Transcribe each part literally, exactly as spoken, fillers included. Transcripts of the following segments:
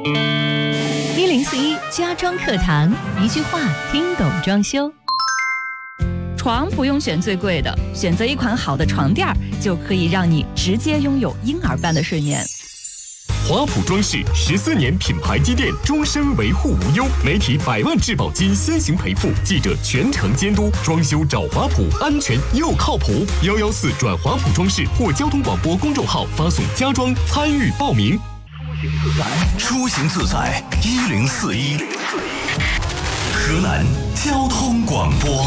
一零四一家装课堂，一句话听懂装修。床不用选最贵的，选择一款好的床垫就可以让你直接拥有婴儿般的睡眠。 华普装饰十四年品牌积淀，终身维护无忧，媒体百万质保金先行赔付，记者全程监督，装修找华普，安全又靠谱。幺幺四转华普装饰或交通广播公众号发送家装参与报名。 出行自在一零四一，河南交通广播。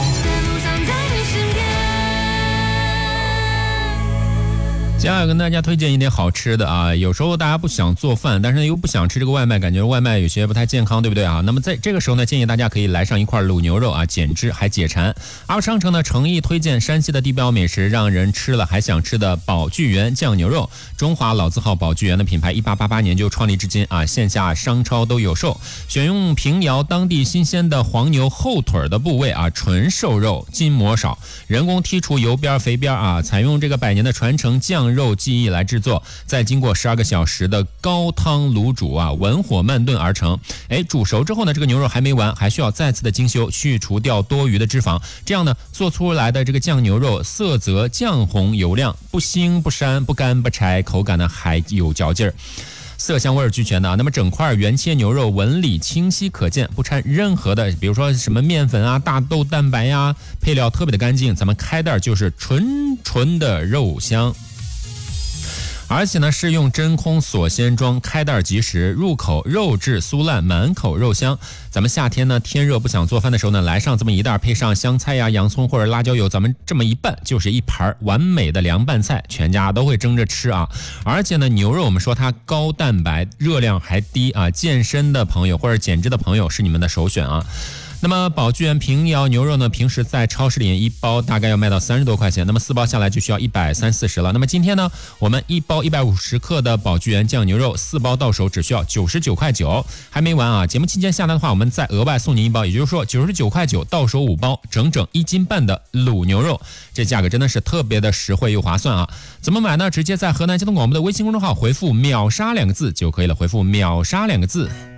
接下来跟大家推荐一点好吃的啊，有时候大家不想做饭，但是又不想吃这个外卖，感觉外卖有些不太健康，对不对啊？那么在这个时候呢，建议大家可以来上一块卤牛肉啊，减脂还解馋。而商城呢诚意推荐山西的地标美食，让人吃了还想吃的宝聚源酱牛肉。中华老字号宝聚源的品牌一八八八年就创立至今啊，线下商超都有售。选用平遥当地新鲜的黄牛后腿的部位啊，纯瘦肉，筋膜少，人工剔除油边肥边啊，采用这个百年的传承酱肉技艺来制作，再经过十二个小时的高汤卤煮啊，文火慢炖而成。哎，煮熟之后呢，这个牛肉还没完，还需要再次的精修，去除掉多余的脂肪。这样呢，做出来的这个酱牛肉色泽酱红油亮，不腥不膻不干不柴，口感呢还有嚼劲儿。色香味儿俱全的啊，那么整块原切牛肉纹理清晰可见，不掺任何的，比如说什么面粉啊、大豆蛋白呀、啊，配料特别的干净，咱们开袋就是纯纯的肉香。而且呢是用真空锁鲜装，开袋即食，入口肉质酥烂，满口肉香。咱们夏天呢天热不想做饭的时候呢，来上这么一袋，配上香菜呀、洋葱或者辣椒油，咱们这么一拌就是一盘完美的凉拌菜，全家都会争着吃啊。而且呢牛肉我们说它高蛋白，热量还低啊，健身的朋友或者减脂的朋友是你们的首选啊。那么宝聚源平遥牛肉呢，平时在超市里一包大概要卖到三十多块钱，那么四包下来就需要一百三四十了。那么今天呢，我们一包一百五十克的宝聚源酱牛肉，四包到手只需要九十九块九，还没完啊！节目期间下单的话，我们再额外送您一包，也就是说九十九块九到手五包，整整一斤半的卤牛肉，这价格真的是特别的实惠又划算啊！怎么买呢？直接在河南交通广播的微信公众号回复秒杀两个字就可以了，回复秒杀两个字。